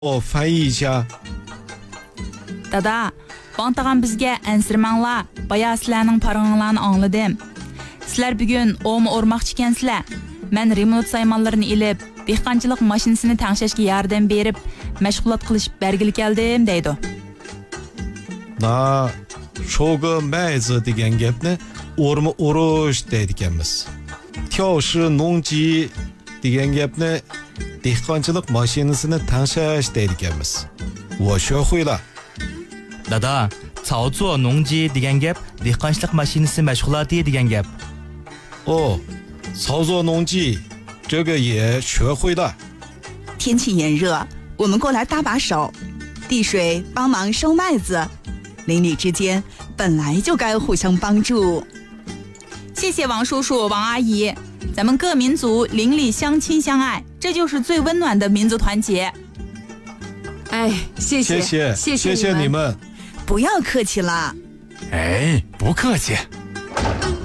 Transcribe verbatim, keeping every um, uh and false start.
我翻译一下。 Dada, Bang tağam bizge ensirmanglar, baya sizlarning paranglarni angladim. Sizlar bugun o'mi o'rmoqchi ekansizlar. Men remont saymonlarini ilib, dehqonchilik mashinasini tangshashga yordam berib, mashg'ulot qilishib bergili keldim deydi. Na, sho'g'i mayzi degan gapni o'rma o'rish deydi ekanmiz. Tyoshi nongji degan gapni dehqonchilik mashinasini tangshash deydi ekanmiz. Wo sho'xuylar. Dada, 操作农机 degan gap dehqonchilik mashinasi mashg'uloti degan gap. 哦，操作农机，这个也学会了。 天气炎热，我们过来搭把手，递水帮忙收麦子，邻里之间本来就该互相帮助。 谢谢王叔叔、王阿姨，咱们各民族邻里相亲相爱，这就是最温暖的民族团结。 哎，谢谢， 谢谢， 谢谢谢你们。 不要客气了。 哎，不客气。